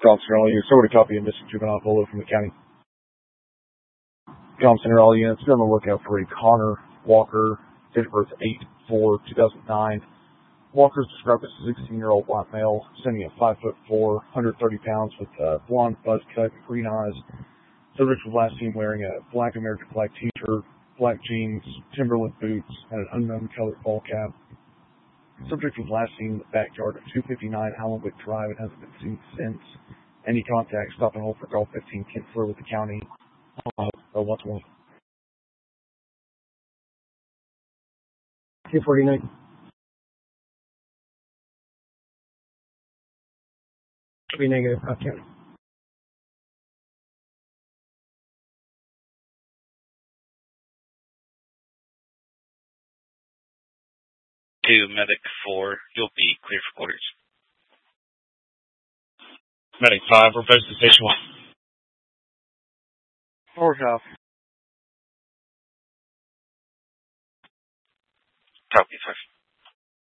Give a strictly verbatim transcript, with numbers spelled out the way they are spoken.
Johnson, all units. Over to copy a missing juvenile photo from the county. Johnson, all units. Be on the lookout for a Connor Walker, date of birth eight four two thousand nine. Walker is described as a sixteen-year-old black male, standing at five foot four, one hundred thirty pounds, with uh, blonde buzz cut, green eyes. Subject was last seen wearing a black American flag t-shirt, black jeans, Timberland boots, and an unknown colored ball cap. Subject was last seen in the backyard of two fifty-nine Hallenwick Drive and hasn't been seen since. Any contact, stop and hold for call fifteen Kinsler with the county. Uh, uh, what's one? two forty-nine. Be negative, Cobb County. Two, Medic four, you'll be clear for quarters. Medic five, we're posted to station one. Forward half. Copy, five.